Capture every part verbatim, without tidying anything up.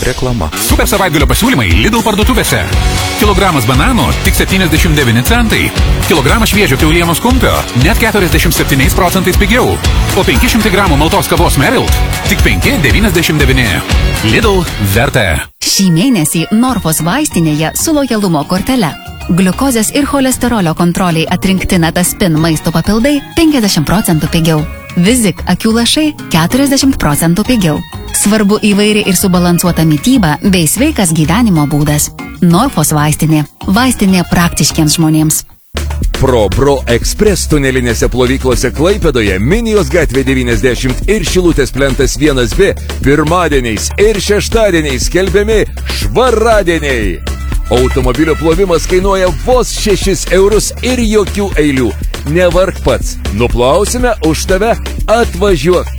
Reklama. Super savaitgalio pasiūlymai Lidl parduotuvėse. Kilogramas bananų tik septyniasdešimt devyni centai. Kilogramas šviežio kiaulienos kumpio net keturiasdešimt septyniais procentais pigiau. O penki šimtai gramų maltos kavos Merilt tik penki devyniasdešimt devyni. Lidl verta. Šį mėnesį Norfos vaistinėje su lojalumo kortele. Gliukozės ir cholesterolio kontroliai atrinkti Nataspin maisto papildai penkiasdešimt procentų pigiau. Vizik akių lašai keturiasdešimt procentų pigiau. Svarbu įvairi ir subalansuota mityba bei sveikas gyvenimo būdas. Norfos vaistinė. Vaistinė praktiškiems žmonėms. Pro Bro Express tunelinėse plovyklose Klaipėdoje, Minijos gatvė devyniasdešimt ir Šilutės plentas vienas B pirmadieniais ir šeštadieniais skelbiami švaradieniai. Automobilio plovimas kainuoja vos šešis eurus ir jokių eilių. Nevark pats. Nuplausime už tave, atvažiuok.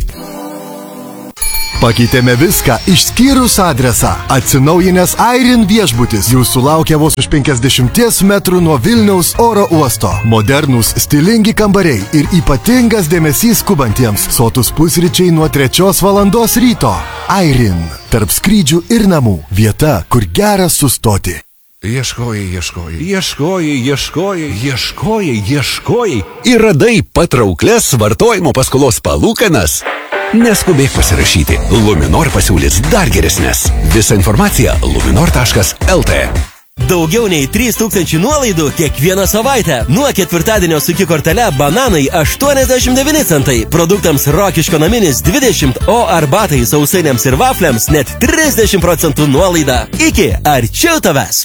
Pakeitėme viską išskyrus adresą. Atsinaujinęs Airin viešbutis jūsų laukia vos už penkiasdešimties metrų nuo Vilniaus oro uosto. Modernūs, stilingi kambariai ir ypatingas dėmesys skubantiems. Sotus pusryčiai nuo trečios valandos ryto. Airin. Tarp skrydžių ir namų. Vieta, kur geras sustoti. Ieškojai, ieškojai, ieškojai, ieškojai, ieškojai, ieškojai ir radai patrauklias vartojimo paskolos palūkanas. Neskubėk pasirašyti. Luminor pasiūlys dar geresnės. Visa informacija luminor taškas el t. Daugiau nei trys tūkstančiai nuolaidų kiekvieną savaitę. Nuo ketvirtadienio su iki kortele bananai aštuoniasdešimt devyni centai, produktams Rokiškio naminis dvidešimt, o arbatai, sausainiams ir vafliams net trisdešimt procentų nuolaida. Iki arčiau tavęs.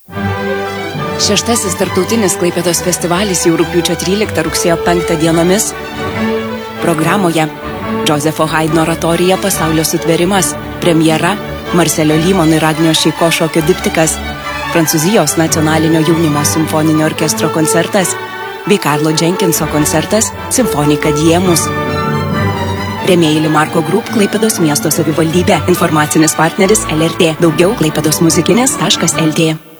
Šeštasis tarptautinis Klaipėdos festivalis jau rugpjūčio tryliktą rugsėjo penktą dienomis. Programoje Džozefo Haidno oratorija Pasaulio sutverimas, premjera Marselio Lymono ir Agnio Šeiko šokio diptikas, Prancūzijos nacionalinio jaunimo simfoninio orkestro koncertas bei Karlo Jenkinso koncertas Simfonika Diemus. Rėmėjai Limarko Group, Klaipėdos miesto savivaldybė. Informacinis partneris L R T. Daugiau klaipėdos muzikinės taškas el t.